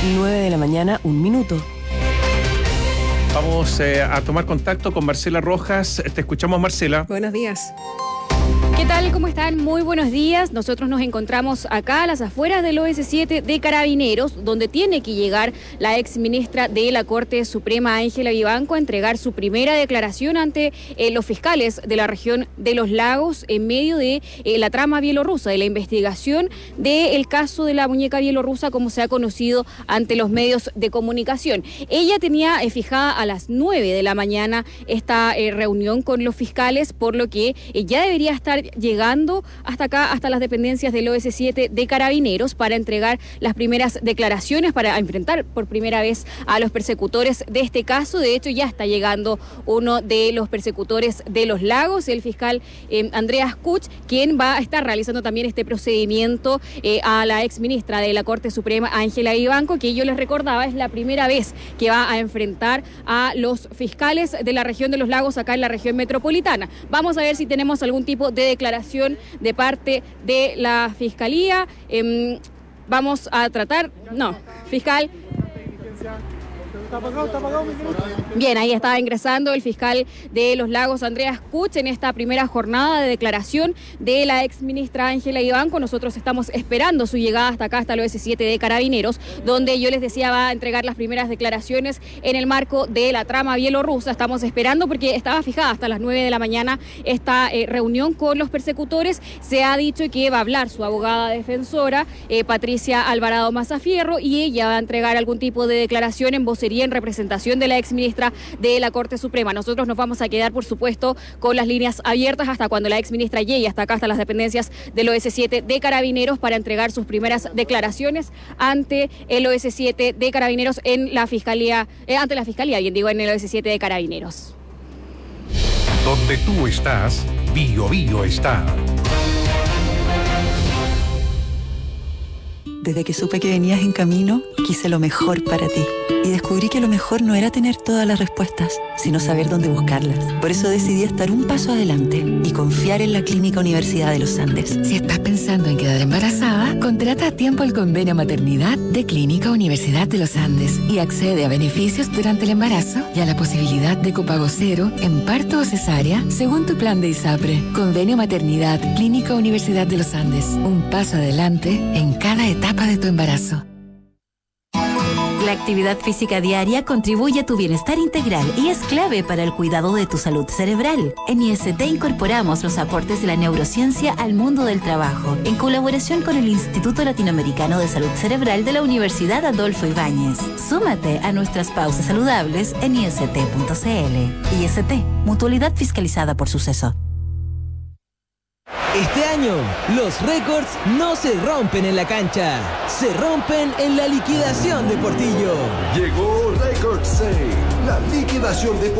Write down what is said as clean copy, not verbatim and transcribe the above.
9:01 a.m. Vamos a tomar contacto con Marcela Rojas. Te escuchamos, Marcela. Buenos días. ¿Qué tal? ¿Cómo están? Muy buenos días. Nosotros nos encontramos acá a las afueras del OS7 de Carabineros, donde tiene que llegar la exministra de la Corte Suprema, Ángela Vivanco, a entregar su primera declaración ante los fiscales de la región de Los Lagos en medio de la trama bielorrusa, de la investigación del caso de la muñeca bielorrusa, como se ha conocido ante los medios de comunicación. Ella tenía fijada a las 9 de la mañana esta reunión con los fiscales, por lo que ya debería estar llegando hasta acá, hasta las dependencias del OS7 de Carabineros, para entregar las primeras declaraciones, para enfrentar por primera vez a los persecutores de este caso. De hecho, ya está llegando uno de los persecutores de Los Lagos, el fiscal Andreas Kuch, quien va a estar realizando también este procedimiento a la exministra de la Corte Suprema, Ángela Vivanco, que yo les recordaba es la primera vez que va a enfrentar a los fiscales de la región de Los Lagos acá en la región metropolitana. Vamos a ver si tenemos algún tipo de declaración de parte de la Fiscalía. Vamos a tratar... No, fiscal... Bien, ahí estaba ingresando el fiscal de Los Lagos, Andreas Kuch, en esta primera jornada de declaración de la exministra Ángela Vivanco. Nosotros estamos esperando su llegada hasta acá, hasta el OS7 de Carabineros, donde yo les decía va a entregar las primeras declaraciones en el marco de la trama bielorrusa. Estamos esperando porque estaba fijada hasta las 9 de la mañana esta reunión con los persecutores. Se ha dicho que va a hablar su abogada defensora, Patricia Alvarado Mazafierro, y ella va a entregar algún tipo de declaración en vocería en representación de la exministra de la Corte Suprema. Nosotros nos vamos a quedar, por supuesto, con las líneas abiertas hasta cuando la exministra llegue hasta acá, hasta las dependencias del OS7 de Carabineros, para entregar sus primeras declaraciones ante el OS7 de Carabineros en la Fiscalía, ante la Fiscalía, bien digo, en el OS7 de Carabineros. Donde tú estás, Bio Bio está. Desde que supe que venías en camino, quise lo mejor para ti. Y descubrí que lo mejor no era tener todas las respuestas, sino saber dónde buscarlas. Por eso decidí estar un paso adelante y confiar en la Clínica Universidad de los Andes. Si estás pensando en quedar embarazada, contrata a tiempo el convenio maternidad de Clínica Universidad de los Andes y accede a beneficios durante el embarazo y a la posibilidad de copago cero en parto o cesárea según tu plan de ISAPRE. Convenio maternidad Clínica Universidad de los Andes. Un paso adelante en cada etapa de tu embarazo. La actividad física diaria contribuye a tu bienestar integral y es clave para el cuidado de tu salud cerebral. En IST incorporamos los aportes de la neurociencia al mundo del trabajo, en colaboración con el Instituto Latinoamericano de Salud Cerebral de la Universidad Adolfo Ibáñez. Súmate a nuestras pausas saludables en ist.cl. IST, mutualidad fiscalizada por Suceso. Este año, los récords no se rompen en la cancha, se rompen en la liquidación de Portillo. Llegó Record Sale, la liquidación de